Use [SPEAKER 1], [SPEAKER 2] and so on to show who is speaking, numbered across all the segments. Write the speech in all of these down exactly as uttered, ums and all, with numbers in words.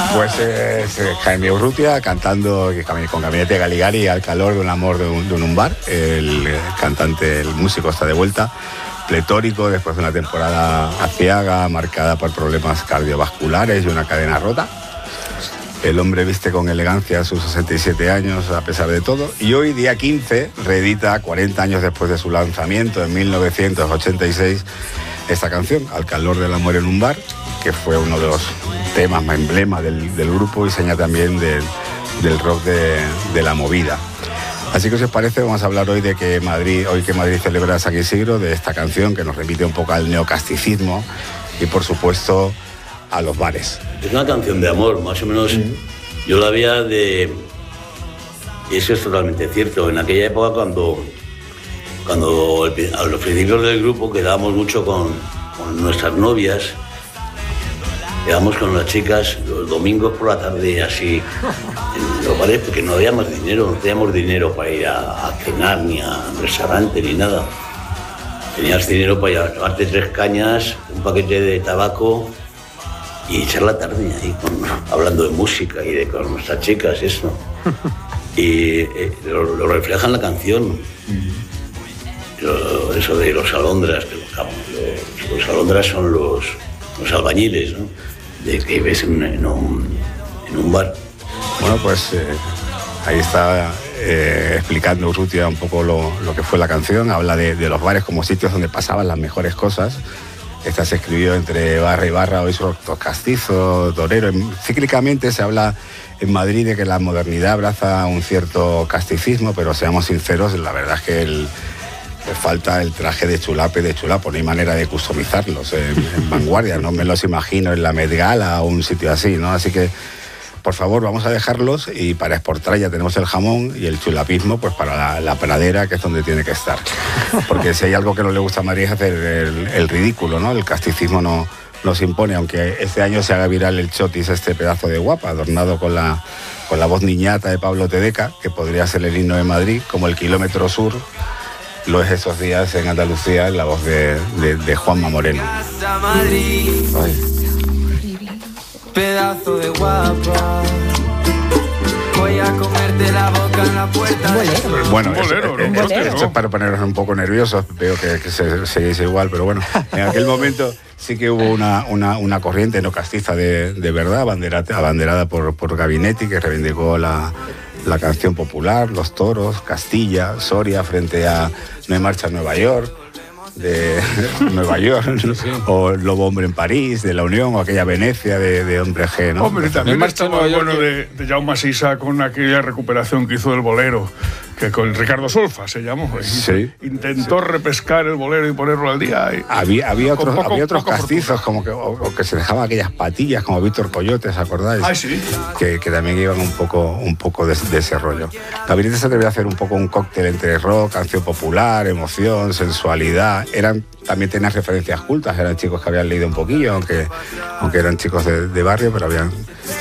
[SPEAKER 1] Pues es eh, Jaime Urrutia cantando con Gabinete Galigari al calor de un amor de un, de un bar. El, el cantante, el músico está de vuelta, pletórico después de una temporada aciaga, marcada por problemas cardiovasculares y una cadena rota. El hombre viste con elegancia a sus sesenta y siete años a pesar de todo, y hoy, día quince, reedita, cuarenta años después de su lanzamiento en mil novecientos ochenta y seis, esta canción, Al calor del amor en un bar, que fue uno de los temas más emblemas del, del grupo y seña también del, del rock de, de la movida. Así que, si os parece, vamos a hablar hoy de que Madrid, hoy que Madrid celebra San Isidro, de esta canción que nos remite un poco al neocasticismo y, por supuesto, a los bares.
[SPEAKER 2] Es una canción de amor, más o menos. Mm. Yo la había de... Y eso es totalmente cierto. En aquella época, cuando, cuando a los principios del grupo quedábamos mucho con, con nuestras novias, quedábamos con las chicas los domingos por la tarde, así, en los bares, porque no había más dinero, no teníamos dinero para ir a, a cenar, ni a un restaurante, ni nada. Tenías dinero para ir a tomarte tres cañas, un paquete de tabaco y echar la tarde ahí con, hablando de música y de con nuestras chicas, eso. Y eh, lo, lo refleja en la canción. Lo, eso de los alondras, que los, los, los alondras son los, los albañiles, ¿no? De que ves en, en, un, en un bar.
[SPEAKER 1] Bueno, pues eh, ahí está eh, explicando Urrutia un poco lo, lo que fue la canción. Habla de, de los bares como sitios donde pasaban las mejores cosas. Esta se escribió entre barra y barra, hoy son castizo, torero. Cíclicamente se habla en Madrid de que la modernidad abraza un cierto casticismo, pero seamos sinceros, la verdad es que el, le falta el traje de chulape de chulapo, no hay manera de customizarlos en, en vanguardia, no me los imagino en la Met Gala o un sitio así, ¿no? Así que, por favor, vamos a dejarlos, y para exportar ya tenemos el jamón, y el chulapismo pues para la, la pradera, que es donde tiene que estar. Porque si hay algo que no le gusta a Madrid es hacer el, el ridículo, ¿no? El casticismo no nos impone, aunque este año se haga viral el chotis, este pedazo de guapa, adornado con la, con la voz niñata de Pablo Tedeca, que podría ser el himno de Madrid, como el kilómetro sur lo es estos días en Andalucía, en la voz de, de, de Juanma Moreno. Ay.
[SPEAKER 3] Pedazo de guapa, voy a comerte la boca en la puerta.
[SPEAKER 1] Bueno,
[SPEAKER 4] un bolero,
[SPEAKER 1] es,
[SPEAKER 4] ¿no?
[SPEAKER 1] es, es, esto es para ponernos un poco nerviosos. Veo que, que se, seguís igual, pero bueno, en aquel momento sí que hubo una, una, una corriente no castiza de, de verdad, abanderada, abanderada por, por Gabinetti, que reivindicó la, la canción popular, los toros, Castilla, Soria, frente a No hay marcha en Nueva York, de Nueva York, sí, sí. O Lobo Hombre en París, de La Unión, o aquella Venecia de, de Hombre G, ¿no?
[SPEAKER 4] Hombre, también estaba el bueno de, de Jaume Sisa con aquella recuperación que hizo del bolero, que con Ricardo Solfa se llamó.
[SPEAKER 1] Sí.
[SPEAKER 4] Intentó sí. repescar el bolero y ponerlo al día. Y
[SPEAKER 1] había, había otros, poco, había otros castizos, como que, o, o que se dejaban aquellas patillas, como Víctor Coyote, ¿os acordáis?
[SPEAKER 4] Ah, sí.
[SPEAKER 1] Que, que también iban un poco, un poco de, de ese rollo. Gabinetti se atrevió a hacer un poco un cóctel entre rock, canción popular, emoción, sensualidad. Eran, también tenían referencias cultas, eran chicos que habían leído un poquillo, aunque, aunque eran chicos de, de barrio, pero habían,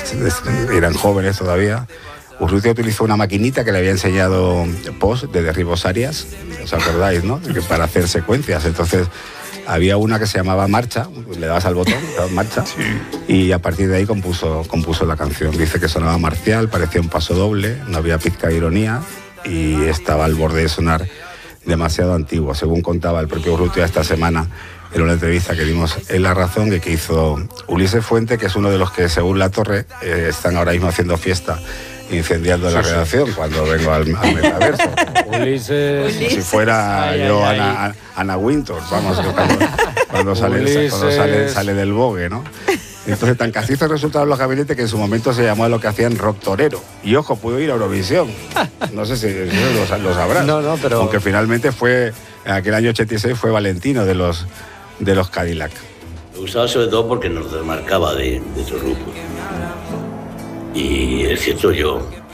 [SPEAKER 1] eran jóvenes todavía. Urrutia utilizó una maquinita que le había enseñado Post de Derribos Arias, ¿os acordáis, no? Que para hacer secuencias. Entonces había una que se llamaba Marcha, le dabas al botón, Marcha, sí. Y a partir de ahí compuso, compuso la canción. Dice que sonaba marcial, parecía un paso doble, no había pizca de ironía y estaba al borde de sonar demasiado antiguo, según contaba el propio Urrutia esta semana en una entrevista que dimos en La Razón, y que hizo Ulises Fuente, que es uno de los que, según La Torre, eh, están ahora mismo haciendo fiesta, incendiando sí, la sí. redacción cuando vengo al, al metaverso.
[SPEAKER 5] Ulises.
[SPEAKER 1] Como si fuera ay, yo ay, Ana, ay. Ana Wintour, vamos, cuando, cuando, sale, cuando sale, sale del bogue, ¿no? Entonces, tan castizos resultaron los Gabinetti que en su momento se llamó a lo que hacían rock torero. Y ojo, pudo ir a Eurovisión. No sé si, si lo, lo sabrás.
[SPEAKER 5] No, no, pero...
[SPEAKER 1] Aunque finalmente fue, en aquel año ochenta y seis, fue Valentino de los, de los Cadillac.
[SPEAKER 2] Me gustaba sobre todo porque nos desmarcaba de, de otros grupos. Y es cierto, yo